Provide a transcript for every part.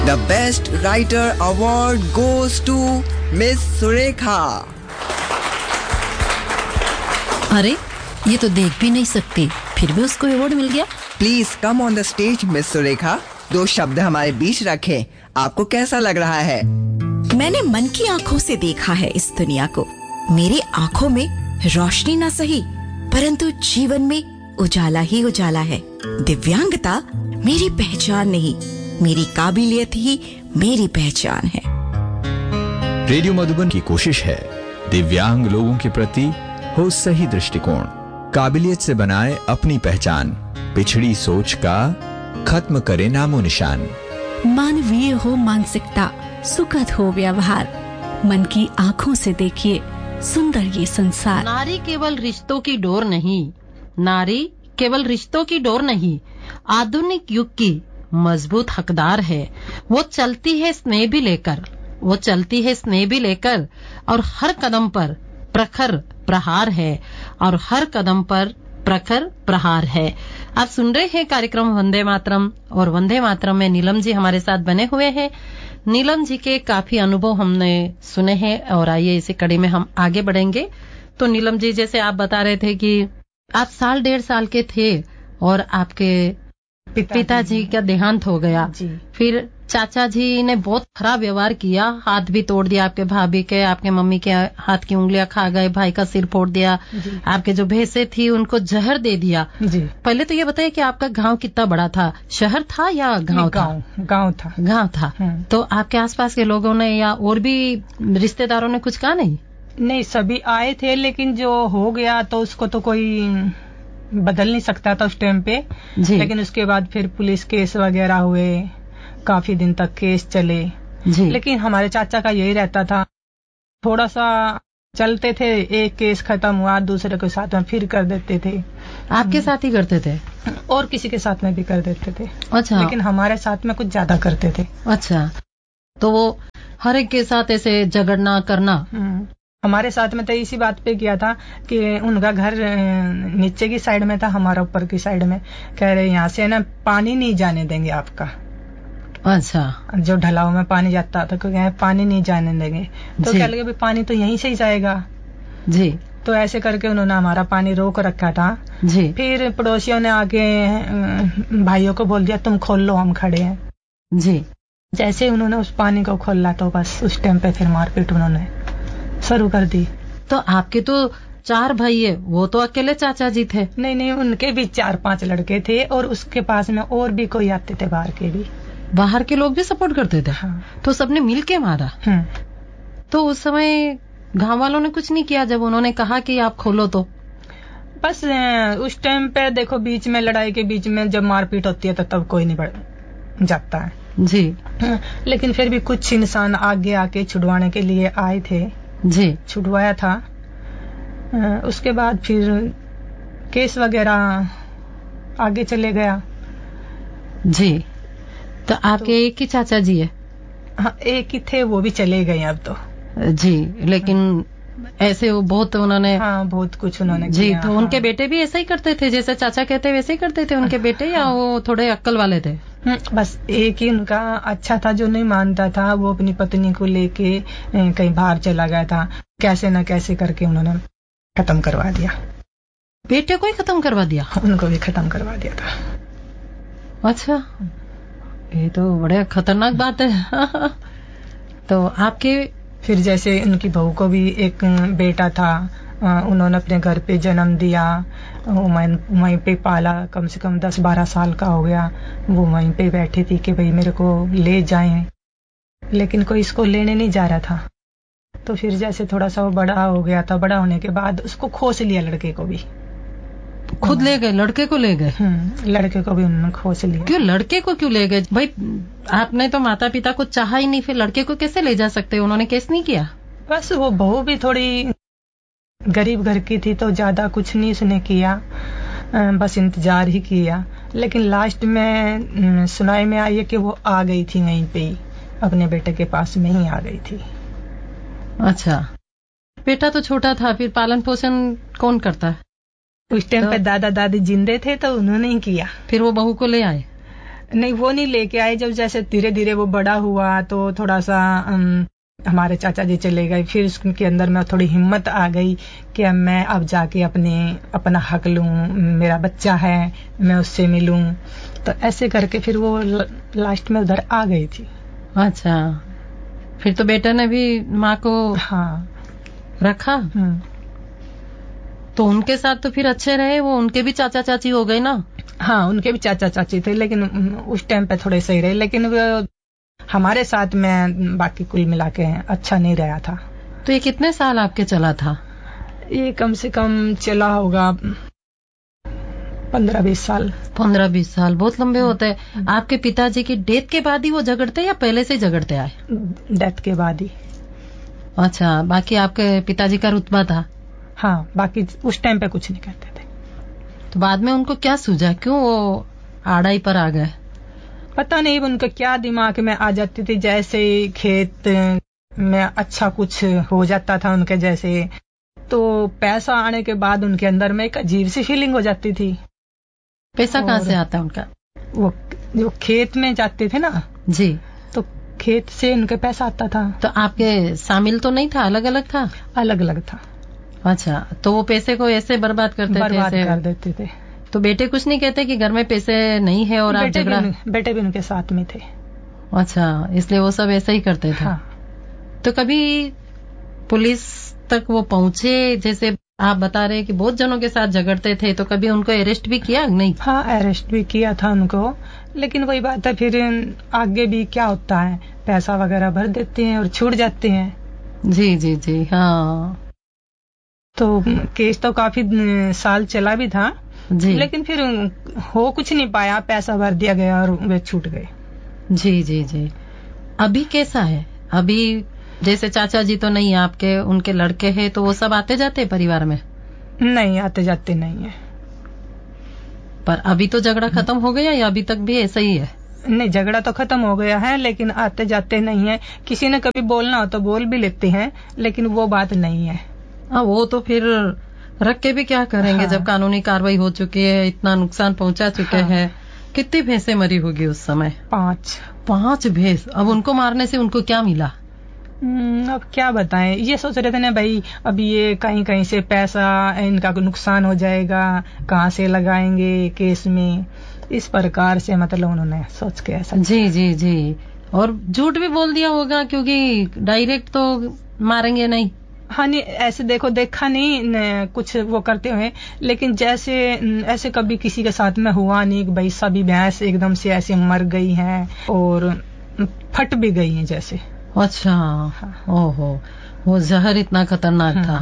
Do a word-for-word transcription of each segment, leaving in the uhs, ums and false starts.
The Best Writer Award goes to Miss Surekha. अरे ये तो देख भी नहीं सकती, फिर भी उसको अवार्ड मिल गया। Please come on the stage, Miss Surekha. दो शब्द हमारे बीच रखें। आपको कैसा लग रहा है? मैंने मन की आंखों से देखा है इस दुनिया को। मेरी आंखों में रोशनी ना सही, परंतु जीवन में उजाला ही उजाला है। दिव्यांगता मेरी पहचान नहीं, मेरी काबिलियत ही मेरी पहचान है। रेडियो मधुबन की कोशिश है दिव्यांग लोगों के प्रति हो सही दृष्टिकोण, काबिलियत से बनाए अपनी पहचान, पिछड़ी सोच का खत्म करे नामो निशान। मानवीय हो मानसिकता, सुखद हो व्यवहार, मन की आँखों से देखिए सुंदर ये संसार। नारी केवल रिश्तों की डोर नहीं, नारी केवल रिश्तों की डोर नहीं, आधुनिक युग की मजबूत हकदार है। वो चलती है स्नेह भी लेकर, वो चलती है स्नेह भी लेकर, और हर कदम पर प्रखर प्रहार है, और हर कदम पर प्रखर प्रहार है। आप सुन रहे हैं कार्यक्रम वंदे मातरम, और वंदे मातरम में नीलम जी हमारे साथ बने हुए हैं। नीलम जी के काफी अनुभव हमने सुने हैं, और आइए इसी कड़ी में हम आगे बढ़ेंगे। तो नीलम जी, जैसे आप बता रहे थे कि आप साल डेढ़ साल के थे और आपके पिताजी का देहांत हो गया, फिर चाचा जी ने बहुत खराब व्यवहार किया, हाथ भी तोड़ दिया आपके भाभी के, आपके मम्मी के हाथ की उंगलियां खा गए, भाई का सिर फोड़ दिया, आपके जो भैंसे थी उनको जहर दे दिया। जी। पहले तो ये बताइए कि आपका गांव कितना बड़ा था, शहर था या गांव था? गांव था। गांव था। तो आपके आसपास के लोगों ने या और भी रिश्तेदारों ने कुछ कहा नहीं? नहीं, सभी आए थे, लेकिन जो हो गया तो उसको तो कोई बदल नहीं सकता था उस टाइम पे। लेकिन उसके बाद फिर पुलिस केस वगैरह हुए, काफी दिन तक केस चले। जी। लेकिन हमारे चाचा का यही रहता था, थोड़ा सा चलते थे, एक केस खत्म हुआ, दूसरे के साथ में फिर कर देते थे। आपके साथ ही करते थे? और किसी के साथ में भी कर देते थे। अच्छा। लेकिन हमारे साथ में कुछ ज्यादा करते थे। अच्छा, तो वो हर एक के साथ ऐसे झगड़ना करना? हमारे साथ में तो इसी बात पे किया था कि उनका घर नीचे की साइड में था, हमारा ऊपर की साइड में। कह रहे यहाँ से ना पानी नहीं जाने देंगे आपका। अच्छा। जो ढलाव में पानी जाता था, क्योंकि पानी नहीं जाने देंगे, तो कह लगे पानी तो यहीं से ही जाएगा। जी। तो ऐसे करके उन्होंने हमारा पानी रोक रखा था। जी। फिर पड़ोसियों ने आके भाइयों को बोल दिया तुम खोल लो, हम खड़े हैं। जी। जैसे उन्होंने उस पानी को खोला तो बस उस टाइम पे फिर मारपीट उन्होंने शुरू कर दी। तो आपके तो चार भाई है, वो तो अकेले चाचा जी थे? नहीं नहीं, उनके भी चार पांच लड़के थे, और उसके पास में और भी कोई आते थे बाहर के भी। बाहर के लोग भी सपोर्ट करते थे? हाँ। तो सबने मिल के मारा? तो उस समय गांव वालों ने कुछ नहीं किया जब उन्होंने कहा कि आप खोलो? तो बस उस टाइम पे देखो, बीच में लड़ाई के बीच में जब मारपीट होती है तो तब कोई नहीं बढ़ जाता है। जी। लेकिन फिर भी कुछ इंसान आगे आके छुड़वाने के लिए आए थे। जी। छुड़वाया था। उसके बाद फिर केस वगैरह आगे चले गया। जी। तो आपके तो, एक ही चाचा जी है? हाँ, एक ही थे, वो भी चले गए अब तो। जी। लेकिन ऐसे वो बहुत उन्होंने, हाँ, बहुत कुछ उन्होंने जी किया। तो हाँ। उनके बेटे भी ऐसा ही करते थे जैसे चाचा कहते वैसे ही करते थे उनके बेटे, या वो थोड़े अक्ल वाले थे? बस एक ही उनका अच्छा था, जो नहीं मानता था, वो अपनी पत्नी को लेके कहीं बाहर चला गया था। कैसे न कैसे करके उन्होंने खत्म करवा दिया। बेटे को ही खत्म करवा दिया? उनको भी खत्म करवा दिया था। अच्छा, ये तो बड़े खतरनाक बात है। तो आपके फिर जैसे उनकी बहू को भी एक बेटा था, उन्होंने अपने घर पे जन्म दिया, वहीं पे पाला, कम से कम दस बारह साल का हो गया। वो वहीं पे बैठी थी कि भाई मेरे को ले जाएं, लेकिन कोई इसको लेने नहीं जा रहा था। तो फिर जैसे थोड़ा सा वो बड़ा हो गया था, बड़ा होने के बाद उसको खोस लिया, लड़के को भी खुद ले गए? लड़के को ले गए? लड़के को भी उन्होंने खोस लिया। क्यों लड़के को क्यों ले गए भाई? आपने तो माता पिता को चाहा ही नहीं, फिर लड़के को कैसे ले जा सकते? उन्होंने केस नहीं किया? बस वो बहू भी थोड़ी गरीब घर की थी, तो ज्यादा कुछ नहीं उसने किया, बस इंतजार ही किया। लेकिन लास्ट में सुनाई में आई है कि वो आ गई थी वहीं पे ही, अपने बेटे के पास में ही आ गई थी। अच्छा, बेटा तो छोटा था, फिर पालन पोषण कौन करता है? उस टाइम तो पे दादा दादी जिंदे थे तो उन्होंने ही किया। फिर वो बहू को ले आए? नहीं, वो नहीं लेके आए। जब जैसे धीरे धीरे वो बड़ा हुआ तो थोड़ा सा अम, हमारे चाचा जी चले गए, फिर उसके अंदर में थोड़ी हिम्मत आ गई कि अब मैं अब जाके अपने अपना हक लूं, मेरा बच्चा है, मैं उससे मिलूं। तो ऐसे करके फिर वो लास्ट में उधर आ गई थी। अच्छा, फिर तो बेटा ने भी माँ को हाँ रखा। तो उनके साथ तो फिर अच्छे रहे वो, उनके भी चाचा चाची हो गए ना? हाँ, उनके भी चाचा चाची थे, लेकिन उस टाइम पे थोड़े सही रहे, लेकिन वो हमारे साथ में बाकी कुल मिला के अच्छा नहीं रहा था। तो ये कितने साल आपके चला था? ये कम से कम चला होगा पंद्रह बीस साल। पंद्रह बीस साल बहुत लंबे होते हैं। आपके पिताजी की डेथ के बाद ही वो झगड़ते या पहले से झगड़ते आए? डेथ के बाद ही। अच्छा, बाकी आपके पिताजी का रुतबा था? हाँ, बाकी उस टाइम पे कुछ नहीं कहते थे। तो बाद में उनको क्या सूझा, क्यों वो आड़ाई पर आ गए? पता नहीं उनका क्या दिमाग में आ जाती थी, जैसे खेत में अच्छा कुछ हो जाता था उनके जैसे, तो पैसा आने के बाद उनके अंदर में एक अजीब सी फीलिंग हो जाती थी। पैसा कहाँ से आता है उनका? वो जो खेत में जाते थे ना जी, तो खेत से उनके पैसा आता था। तो आपके शामिल तो नहीं था, अलग अलग था? अलग अलग था। अच्छा, तो वो पैसे को ऐसे बर्बाद करते थे? बर्बाद कर देते थे। तो बेटे कुछ नहीं कहते कि घर में पैसे नहीं है और आप झगड़ा? बेटे भी उनके साथ में थे। अच्छा, इसलिए वो सब ऐसा ही करते थे। हाँ। तो कभी पुलिस तक वो पहुंचे? जैसे आप बता रहे कि बहुत जनों के साथ झगड़ते थे, तो कभी उनको अरेस्ट भी किया? नहीं। हाँ, अरेस्ट भी किया था उनको, लेकिन वही बात है, फिर आगे भी क्या होता है, पैसा वगैरह भर देते हैं और छूट जाते हैं। जी जी जी, हाँ। तो केस तो काफी साल चला भी था जी, लेकिन फिर हो कुछ नहीं पाया, पैसा भर दिया गया और वे छूट गए। जी जी जी। अभी कैसा है? अभी जैसे चाचा जी तो नहीं आपके, उनके लड़के हैं, तो वो सब आते जाते परिवार में? नहीं, आते जाते नहीं है। पर अभी तो झगड़ा खत्म हो गया या अभी तक भी ऐसा ही है? नहीं, झगड़ा तो खत्म हो गया है, लेकिन आते जाते नहीं है। किसी ने कभी बोलना हो तो बोल भी लेते हैं, लेकिन वो बात नहीं है। हाँ, वो तो फिर रख के भी क्या करेंगे। हाँ। जब कानूनी कार्रवाई हो चुकी है, इतना नुकसान पहुंचा चुके हाँ। हैं। कितनी भैंसें मरी होगी उस समय? पांच पांच भैंस। अब उनको मारने से उनको क्या मिला? अब क्या बताएं, ये सोच रहे थे ना भाई, अब ये कहीं कहीं से पैसा इनका नुकसान हो जाएगा, कहाँ से लगाएंगे केस में, इस प्रकार से मतलब उन्होंने सोच के ऐसा। जी जी जी। और झूठ भी बोल दिया होगा, क्योंकि डायरेक्ट तो मारेंगे नहीं। हाँ, नहीं ऐसे देखो देखा नहीं कुछ वो करते हुए, लेकिन जैसे ऐसे कभी किसी के साथ में हुआ नहीं कि भाई सभी भैंस एकदम से ऐसे मर गई हैं और फट भी गई हैं जैसे। अच्छा। हाँ। ओहो, वो जहर इतना खतरनाक था।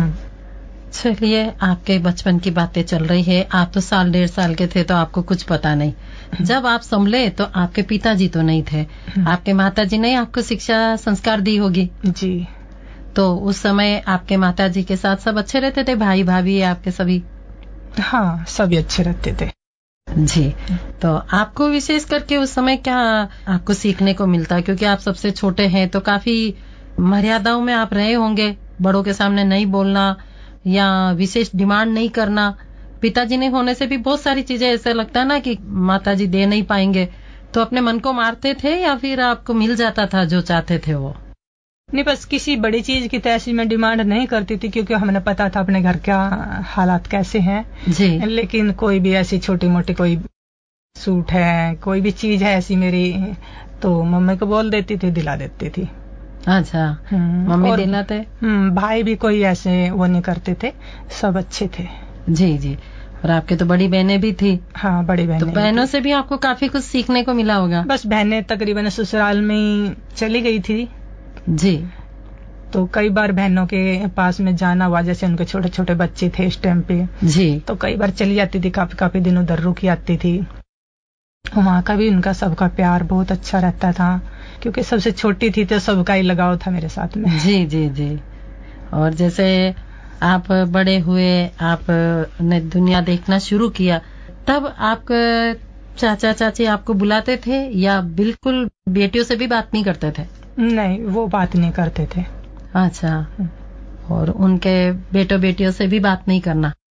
चलिए, आपके बचपन की बातें चल रही है। आप तो साल डेढ़ साल के थे तो आपको कुछ पता नहीं। जब आप संभले तो आपके पिताजी तो नहीं थे, आपके माताजी ने आपको शिक्षा संस्कार दी होगी। जी। तो उस समय आपके माताजी के साथ सब अच्छे रहते थे, भाई भाभी आपके सभी? हाँ, सभी अच्छे रहते थे। जी। तो आपको विशेष करके उस समय क्या आपको सीखने को मिलता? क्योंकि आप सबसे छोटे हैं, तो काफी मर्यादाओं में आप रहे होंगे, बड़ों के सामने नहीं बोलना या विशेष डिमांड नहीं करना। पिताजी ने होने से भी बहुत सारी चीजें ऐसा लगता है ना कि माताजी दे नहीं पाएंगे, तो अपने मन को मारते थे या फिर आपको मिल जाता था जो चाहते थे वो? नहीं, बस किसी बड़ी चीज की तैसी में डिमांड नहीं करती थी, क्योंकि हमें पता था अपने घर का हालात कैसे हैं। जी। लेकिन कोई भी ऐसी छोटी मोटी कोई सूट है, कोई भी चीज है ऐसी मेरी, तो मम्मी को बोल देती थी, दिला देती थी। अच्छा, मम्मी दिलाते? भाई भी कोई ऐसे वो नहीं करते थे, सब अच्छे थे। जी जी। और आपके तो बड़ी बहनें भी थी? हाँ, बड़ी बहनें। तो बहनों से भी आपको काफी कुछ सीखने को मिला होगा? बस बहनें तकरीबन ससुराल में चली गई थी। जी। तो कई बार बहनों के पास में जाना हुआ, जैसे उनके छोटे छोटे बच्चे थे इस टाइम पे। जी। तो कई बार चली जाती थी, काफी काफी दिन उधर रुकी आती थी। वहाँ का भी उनका सबका प्यार बहुत अच्छा रहता था, क्योंकि सबसे छोटी थी तो सबका ही लगाव था मेरे साथ में। जी जी जी। और जैसे आप बड़े हुए, आपने दुनिया देखना शुरू किया, तब आपके चाचा चाची आपको बुलाते थे या बिल्कुल बेटियों से भी बात नहीं करते थे? नहीं, वो बात नहीं करते थे। अच्छा। और उनके बेटों बेटियों से भी बात नहीं करना?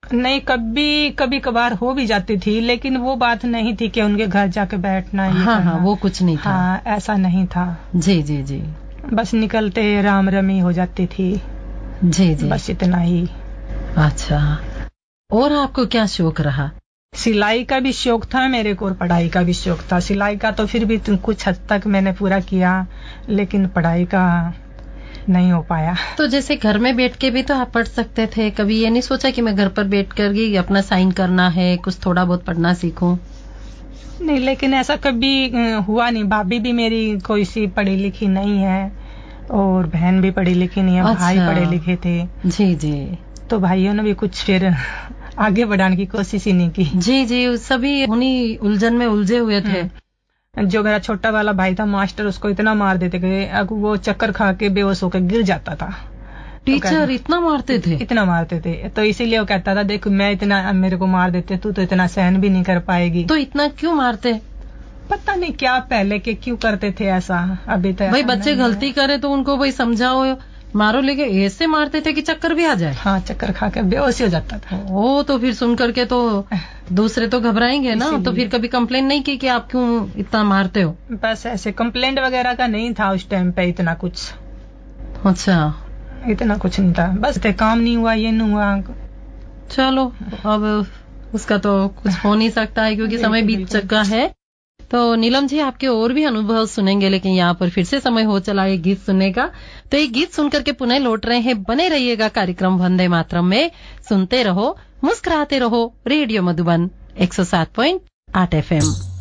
नहीं, कभी कभी कभार हो भी जाती थी, लेकिन वो बात नहीं थी कि उनके घर जाके बैठना। हाँ हाँ, वो कुछ नहीं था। हाँ, ऐसा नहीं था। जी जी जी। बस निकलते राम रमी हो जाती थी। जी जी, बस इतना ही। अच्छा, और आपको क्या शौक रहा? सिलाई का भी शौक था मेरे को और पढ़ाई का भी शौक था। सिलाई का तो फिर भी कुछ हद तक मैंने पूरा किया, लेकिन पढ़ाई का नहीं हो पाया। तो जैसे घर में बैठ के भी तो आप पढ़ सकते थे, कभी ये नहीं सोचा कि मैं घर पर बैठ कर ही अपना साइन करना है, कुछ थोड़ा बहुत पढ़ना सीखूं? नहीं, लेकिन ऐसा कभी हुआ नहीं। भाभी भी मेरी कोई सी पढ़ी लिखी नहीं है और बहन भी पढ़ी लिखी नहीं है। अच्छा। भाई पढ़े लिखे थे। जी जी। तो भाइयों ने भी कुछ फिर आगे बढ़ाने की कोशिश ही नहीं की। जी जी, सभी उन्हीं उलझन में उलझे हुए थे। जो मेरा छोटा वाला भाई था मास्टर, उसको इतना मार देते कि वो चक्कर खा के बेहोश होकर गिर जाता था। टीचर तो इतना मारते थे? इतना मारते थे। तो इसीलिए वो कहता था, देख मैं इतना, मेरे को मार देते, तू तो इतना सहन भी नहीं कर पाएगी। तो इतना क्यों मारते? पता नहीं क्या पहले के क्यों करते थे ऐसा। अभी तो भाई बच्चे गलती करे तो उनको भाई समझाओ, मारो, लेके ऐसे मारते थे कि चक्कर भी आ जाए। हाँ, चक्कर खा के बेहोश हो जाता था। ओ, तो फिर सुन करके तो दूसरे तो घबराएंगे ना। तो फिर कभी कंप्लेन नहीं की कि आप क्यों इतना मारते हो? बस ऐसे कंप्लेंट वगैरह का नहीं था उस टाइम पे इतना कुछ। अच्छा, इतना कुछ नहीं था। बस थे काम नहीं हुआ, ये नहीं हुआ। चलो, अब उसका तो कुछ हो नहीं सकता है क्योंकि समय बीत चुका है। तो नीलम जी, आपके और भी अनुभव सुनेंगे, लेकिन यहाँ पर फिर से समय हो चला एक गीत सुनने का। तो एक गीत सुनकर के पुनः लौट रहे हैं। बने रहिएगा कार्यक्रम वंदे मातरम में। सुनते रहो, मुस्कुराते रहो। रेडियो मधुबन एक सौ सात पॉइंट आठ एफ एम।